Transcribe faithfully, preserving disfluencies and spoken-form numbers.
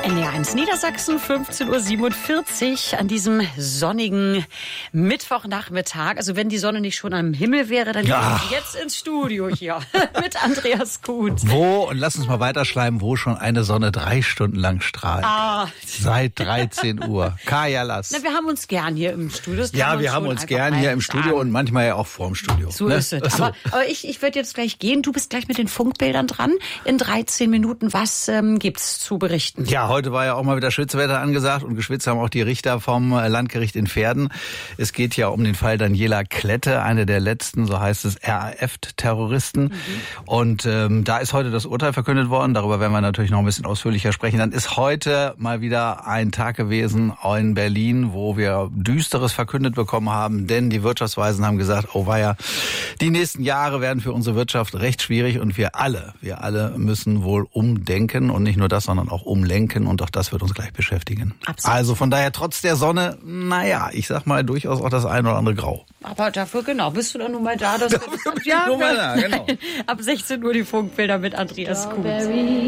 N D R eins Niedersachsen, fünfzehn Uhr siebenundvierzig an diesem sonnigen Mittwochnachmittag. Also wenn die Sonne nicht schon am Himmel wäre, dann ja. wäre ich jetzt ins Studio hier mit Andreas Kuhn. Wo, und lass uns mal weiterschleimen, wo schon eine Sonne drei Stunden lang strahlt. Ah. Seit dreizehn Uhr. Kaya Lass. Na, wir haben uns gern hier im Studio. Das ja, wir haben uns gern hier im Studio sagen. und manchmal ja auch vorm Studio. So ne? ist es. So. Aber, aber ich, ich würde jetzt gleich gehen. Du bist gleich mit den Funkbildern dran. In dreizehn Minuten. Was ähm, gibt's zu berichten? Ja, heute war ja auch mal wieder Schwitzwetter angesagt und geschwitzt haben auch die Richter vom Landgericht in Verden. Es geht ja um den Fall Daniela Klette, eine der letzten, so heißt es, R A F-Terroristen. Mhm. Und ähm, da ist heute das Urteil verkündet worden. Darüber werden wir natürlich noch ein bisschen ausführlicher sprechen. Dann ist heute mal wieder ein Tag gewesen in Berlin, wo wir Düsteres verkündet bekommen haben. Denn die Wirtschaftsweisen haben gesagt, oh weia, die nächsten Jahre werden für unsere Wirtschaft recht schwierig. Und wir alle, wir alle müssen wohl umdenken. Und nicht nur das, sondern auch umlenken. Und auch das wird uns gleich beschäftigen. Absolut. Also von daher trotz der Sonne, naja, ich sag mal durchaus auch das ein oder andere Grau. Aber dafür, genau, bist du dann nun mal da. Dass dafür bin ich nun mal da, genau. Ab sechzehn Uhr die Funkbilder mit Andreas Kuhn.